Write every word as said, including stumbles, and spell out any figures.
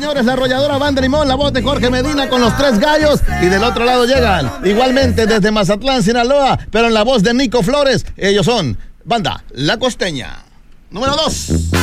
señores, la arrolladora Banda Limón, la voz de Jorge Medina con los tres gallos. Y del otro lado llegan, igualmente desde Mazatlán, Sinaloa, pero en la voz de Nico Flores. Ellos son Banda La Costeña. Número dos.